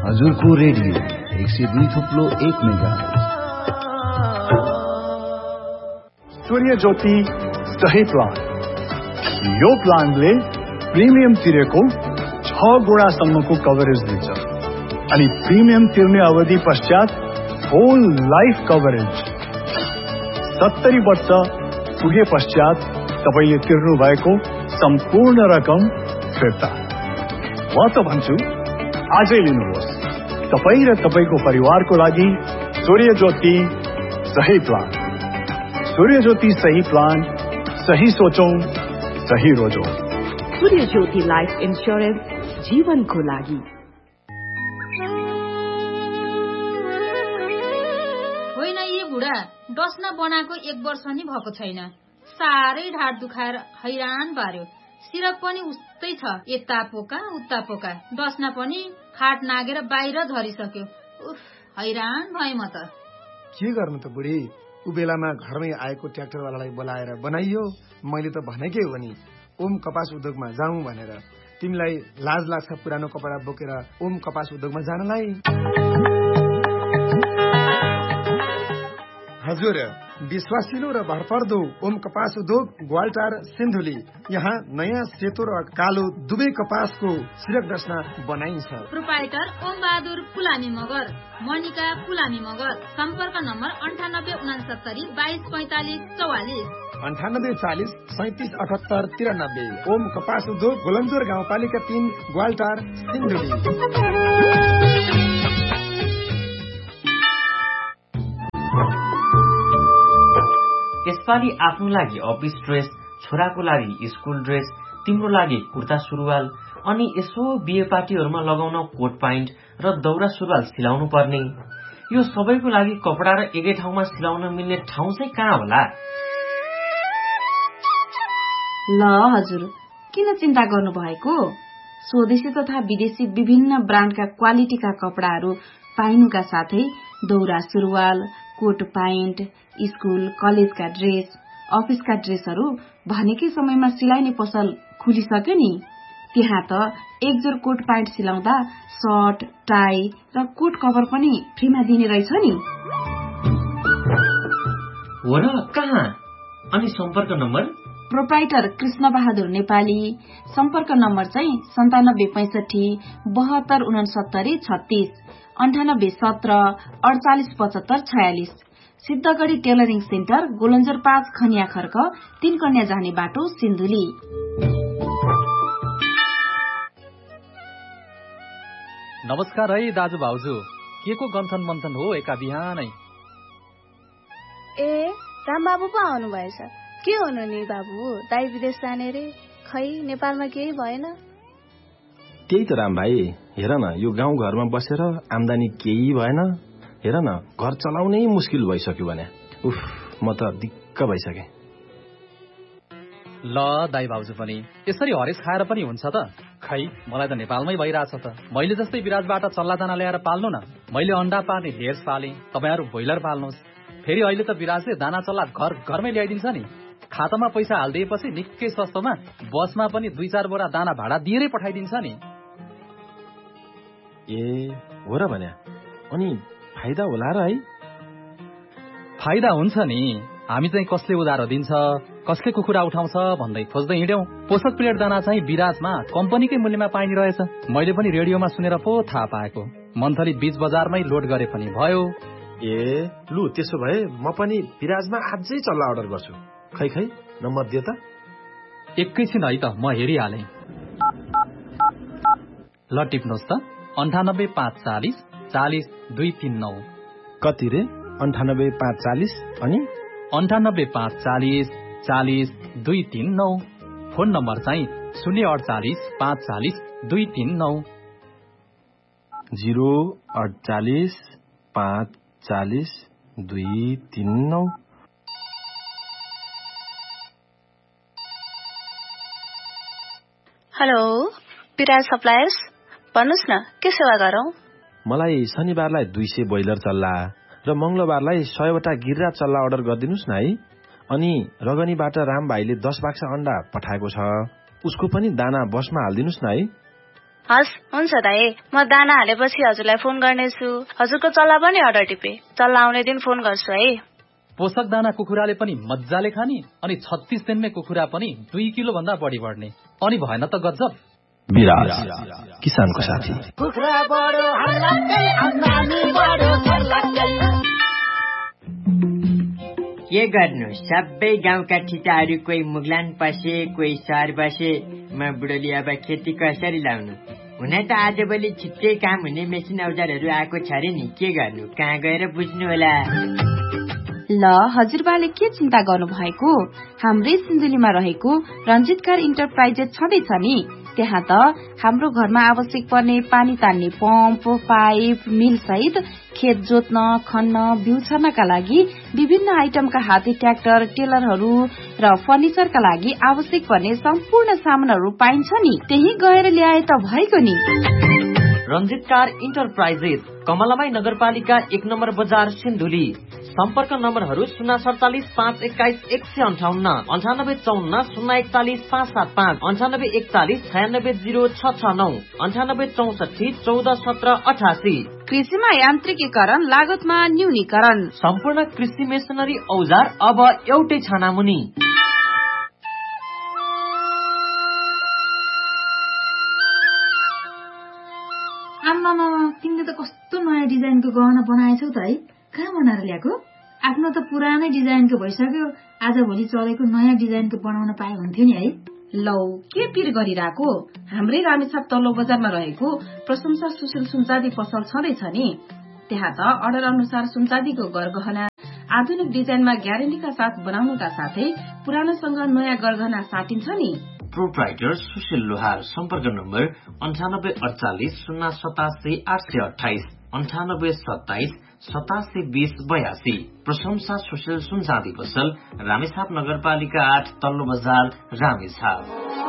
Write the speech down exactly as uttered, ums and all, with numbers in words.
हजुरको रेडियो एक सय दुई थुप्लो एक मेगाहर्ज। सूर्य ज्योति सही प्लान। यो प्लानले प्रिमियम तिरेको छ गुणासम्मको कभरेज दिन्छ अनि प्रिमियम तिर्ने अवधि पश्चात होल लाइफ कभरेज। सत्तरी वर्ष पुगे पश्चात तपाईले तिर्नु भएको सम्पूर्ण रकम फिर्ता। म त भन्छु आजै लिनुहोस्, तपाई र तपाईको परिवारको लागि सूर्य ज्योति सही प्लान। सूर्य ज्योति सही प्लान, सही सोचौं, सही रोजौं। सूर्य ज्योति लाइफ इन्स्योरेन्स, जीवनको लागि। होइन, यी बुढा डस्ना बनाएको एक वर्ष नि भएको छैन। साह्रै ढाड दुखाएर हैरान पार्यो। सिरक पनि उस्तै छ, यता पोका उता पोका। डस्ना पनि खाट नागेर बाहिर झरिसक्यो। उफ, हैरान भए म त। के गर्नु त बुढी, उ बेलामा घरमै आएको ट्र्याक्टरवालालाई बोलाएर बनाइयो। मैले त भनेकै हो नि ओम कपास उद्योगमा जाउँ भनेर। तिमीलाई लाज लाग्छ पुरानो कपडा बोकेर ओम कपास उद्योगमा जानलाई? हजुर, विश्वासिलो र भरपर्दो ओम कपास उद्योग ग्वालटार सिन्धुली। यहाँ नयाँ सेतो र कालो दुवै कपासको सिरक डस्ना बनाइन्छ। प्रोप्राइटर ओम बहादुर पुलामी मगर, मनिका पुलामी मगर। सम्पर्क नम्बर अन्ठानब्बे उनासत्तरी बाइस पैंतालिस चौवालिस अन्ठानब्बे चालिस सैतिस अठहत्तर तिरानब्बे। ओम कपास उद्योग गोलन्जोर गाउँपालिका तीन ग्वालटार सिन्धुली। यसपालि आफ्नो लागि अफिस ड्रेस, छोराको लागि स्कुल ड्रेस, तिम्रो लागि कुर्ता सुरुवाल अनि यसो बिहे पार्टीहरूमा लगाउन कोट प्यान्ट र दौरा सुरुवाल सिलाउनु पर्ने। यो सबैको लागि कपडा र एकै ठाउँमा सिलाउन मिल्ने ठाउँ चाहिँ कहाँ होला? ल हजुर, किन चिन्ता गर्नु भएको? स्वदेशी तथा विदेशी विभिन्न ब्रान्डका क्वालिटीका कपडाहरू पाइनुका साथै दौरा सुरुवाल, कोट प्यान्ट, स्कुल कलेजका ड्रेस, अफिसका ड्रेसहरू भनेकै समयमा सिलाइने पसल खुलिसक्यो नि। त्यहाँ त एक जोर कोट प्यान्ट सिलाउँदा सर्ट, टाई र कोट कभर पनि फ्रीमा दिने रहेछ नि। हो र, कहाँ? अनि सम्पर्क नम्बर? प्रोप्राइटर कृष्ण बहादुर नेपाली। सम्पर्क नम्बर चाहिँ सन्तानब्बे पैंसठी बहत्तर उनसत्तरी छत्तीस अन्ठानब्बे सत्र अडचालिस पचहत्तर छयालिस। सिद्धगढ़ी टेलरिङ सेन्टर, गोलन्जर पाँच खनिया खर्क, तीन कन्या जाने बाटो सिन्धुली। नमस्कार है दाजु भाउजू, के को गन्थन मन्थन हो एका बिहानै? ए राम बाबु पो आउनु भएछ। के हुनु नि बाबु, दाइ विदेश जाने रे, खै नेपालमा केही भएन? त्यही त राम भाइ, हेर न यो गाउँ घरमा बसेर आम्दानी केही भएन। हेर न घर चलाउनै मुस्किल भइसक्यो भने। उफ, म त दिक्क भइसके। ल दाइ भाउजू पनि यसरी हरेस खाएर पनि हुन्छ त? खै मलाई त नेपालमै भइरहेछ त। मैले जस्तै विराजबाट चल्ला दाना ल्याएर पाल्नु न। मैले अण्डा पार्ने हेर्स पालेँ, तपाईँहरू ब्रोइलर पाल्नुहोस्। फेरि अहिले त विराजले दाना चल्ला घर घरमै ल्याइदिन्छ नि। खातामा पैसा हालिदिएपछि निकै सस्तोमा बसमा पनि दुई चार बोरा दाना भाडा दिएरै पठाइदिन्छ नि। ए हो र भन्या, अनि फाइदा होला र है? फाइदा हुन्छ नि। हामी चाहिँ कसले उधारो दिन्छ, कसले कुखुरा उठाउँछ भन्दै खोज्दै हिँड्यौं। पोषक प्लेट दाना चाहिँ विराजमा कम्पनीकै मूल्यमा पाइने रहेछ। मैले पनि रेडियोमा सुनेर पो थाहा पाएको। मन्थली बीच बजारमै लोड गरे पनि भयो। ए लु, त्यसो भए म पनि विराजमा आजै चल्ला अर्डर गर्छु। खै खै नम्बर दिए त। एकैछिन है त, म हेरिहालेँ। ल टिप्नुहोस् त, अन्ठानब्बे पाँच चालिस चालिस दुई तीन नौ। कति रे? अन्ठानब्बे पाँच चालिस अनि अन्ठानब्बे पाँच चालिस चालिस दुई तीन नौ। फोन नम्बर चाहिँ शून्य अडचालिस पाँच चालिस दुई तीन नौ। जिरो अडचालिस पाँच चालिस दुई तीन नौ। हेलो विराज सप्लायर्स, भन्नुहोस् न के सेवा गरौं? मलाई शनिबारलाई दुई सय बोइलर चल्ला र मंगलबारलाई सयवटा गिर्रा चल्ला अर्डर गरिदिनुस् न है। अनि रगनीबाट राम भाइले दस बाक्सा अण्डा पठाएको छ, उसको पनि दाना बसमा हालिदिनुस् न है। हस् हुन्छ दाइ, म दाना हालेपछि हजुरलाई फोन गर्नेछु। हजुरको चल्ला पनि अर्डर टिपे, चल्ला आउने दिन फोन गर्छु है। पोषक दाना कुखुराले पनि मजाले खाने अनि छत्तीस दिनमै कुखुरा पनि दुई किलो भन्दा बढी बढ्ने। अनि भएन त गजब। विराज किसानको साथी। कुखुरा बढो हल्लाकै, आम्दानी बढो सर्लाकै। के गर्नु, सबै गाउँका ठिटाहरू कोही मुगलान पसे, कोही सहर बसे। म बुढोली अब खेती कसरी लाउनु? हुन त आजभोलि छिट्टै काम हुने मेसिन औजारहरू आएको छ रे नि, के गर्नु, कहाँ गएर बुझ्नु होला। ल हजुरबाले के चिन्ता गर्नु भएको? हाम्रै सिन्धुलीमा रहेको रञ्जित कार इन्टरप्राइजेस छँदैछ नि, त्यहाँ त हाम्रो घरमा आवश्यक पर्ने पानी तान्ने पम्प, पाइप, मिल सहित खेत जोत्न, खन्न, बिउ छर्नका लागि विभिन्न आइटमका हाते ट्र्याक्टर, टेलरहरू र फर्निचरका लागि आवश्यक पर्ने सम्पूर्ण सामानहरू पाइन्छ नि, त्यही गएर ल्याए त भएको नि। रञ्जित कार इन्टरप्राइजेस, कमलामाई नगरपालिका एक नम्बर बजार सिन्धुली। सम्पर्क नम्बरहरू शून्य सडचालिस पाँच एक्काइस एक सय अन्ठाउन्न, अन्ठानब्बे चौन्न शून्य एकचालिस पाँच सात पाँच, अन्ठानब्बे एकचालिस छयानब्बे जिरो छ छ नौ, अन्ठानब्बे चौसठी चौध सत्र अठासी। कृषिमा यान्त्रिकीकरण, लागतमा न्यूनीकरण, सम्पूर्ण कृषि मेसिनरी औजार अब एउटै छानामुनि। आम्मामा, तिमीले त कस्तो नयाँ डिजाइनको गहना बनाएछौ त है। कहाँ बनाएर ल्याएको? आफ्नो त पुरानै डिजाइनको भइसक्यो, आजभोलि चलेको नयाँ डिजाइनको बनाउन पाए हुन्थ्यो नि है। लौ के पिर गरिरहेको? हाम्रै रामेछाप तल्लो बजारमा रहेको प्रशंसा सुशील सुनचाँदी पसल छँदैछ नि, त्यहाँ त अर्डर अनुसार सुनचाँदीको गरगहना आधुनिक डिजाइनमा ग्यारेन्टीका साथ बनाउनुका साथै पुरानोसँग नयाँ गरगहना साटिन्छ नि। प्रोप्राइटर सुशील लोहार। सम्पर्क नम्बर अन्ठानब्बे अडचालिस शून्य सतासी आठ सय अठाइस, अन्ठानब्बे सत्ताइस सतासी बीस बयासी। प्रशंसा सुशील सुनचाँदी पसल, रामेछाप नगरपालिका आठ तल्लो बजार, रामेछाप।